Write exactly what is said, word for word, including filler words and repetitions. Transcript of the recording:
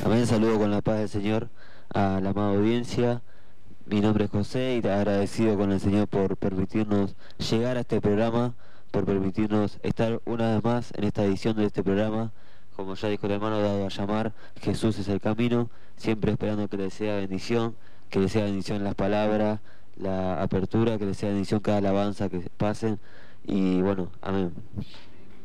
Amén, saludo con la paz del Señor a la amada audiencia. Mi nombre es José y agradecido con el Señor por permitirnos llegar a este programa, por permitirnos estar una vez más en esta edición de este programa. Como ya dijo el hermano, dado a llamar, Jesús es el camino, siempre esperando que le sea bendición, que le sea bendición las palabras, la apertura, que le sea bendición cada alabanza que pasen. Y bueno, amén.